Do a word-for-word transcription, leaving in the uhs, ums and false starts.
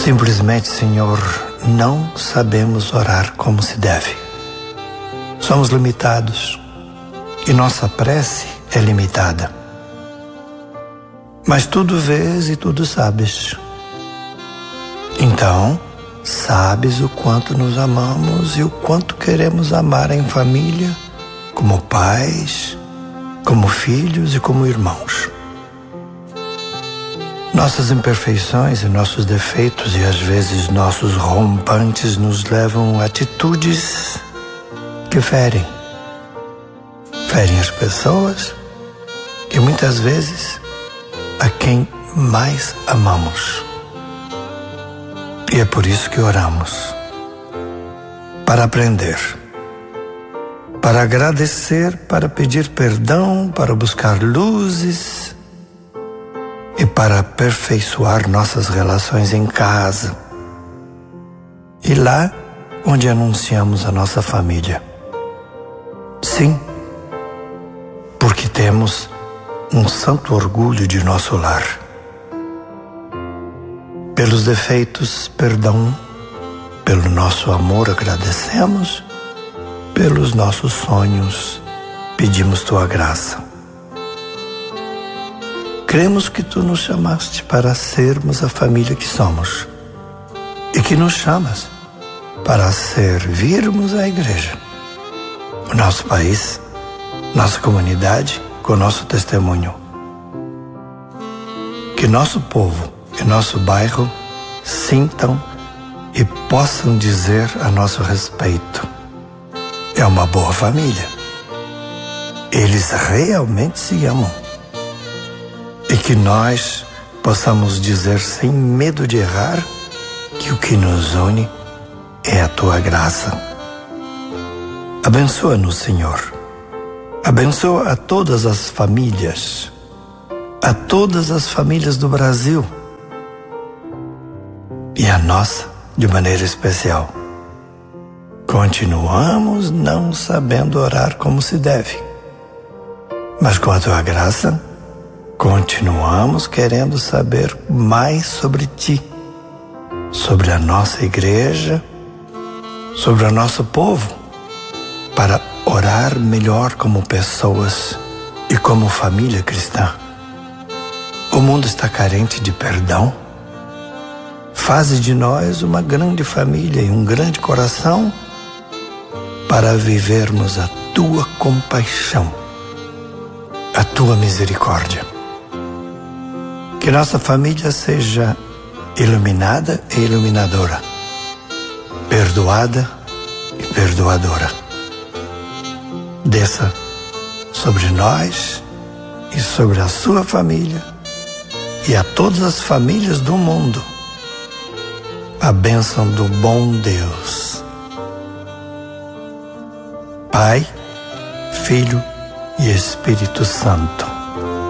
Simplesmente, Senhor, não sabemos orar como se deve. Somos limitados e nossa prece é limitada. Mas tudo vês e tudo sabes. Então, sabes o quanto nos amamos e o quanto queremos amar em família, como pais, como filhos e como irmãos. Nossas imperfeições e nossos defeitos e às vezes nossos rompantes nos levam a atitudes que ferem. Ferem as pessoas e muitas vezes a quem mais amamos. E é por isso que oramos. Para aprender. Para agradecer, para pedir perdão, para buscar luzes e para aperfeiçoar nossas relações em casa. E lá onde anunciamos a nossa família. Sim, porque temos um santo orgulho de nosso lar. Pelos defeitos, perdão. Pelo nosso amor, agradecemos. Pelos nossos sonhos, pedimos tua graça. Cremos que tu nos chamaste para sermos a família que somos e que nos chamas para servirmos a igreja, o nosso país, nossa comunidade, com nosso testemunho. Que nosso povo e nosso bairro sintam e possam dizer a nosso respeito: é uma boa família. Eles realmente se amam. E que nós possamos dizer sem medo de errar que o que nos une é a tua graça. Abençoa-nos, Senhor. Abençoa a todas as famílias, a todas as famílias do Brasil e a nossa de maneira especial. Continuamos não sabendo orar como se deve, mas com a tua graça, continuamos querendo saber mais sobre ti, sobre a nossa igreja, sobre o nosso povo, para orar melhor como pessoas e como família cristã. O mundo está carente de perdão. Faze de nós uma grande família e um grande coração para vivermos a tua compaixão, a tua misericórdia. Que nossa família seja iluminada e iluminadora, perdoada e perdoadora. Desça sobre nós e sobre a sua família e a todas as famílias do mundo a bênção do bom Deus, Pai, Filho e Espírito Santo.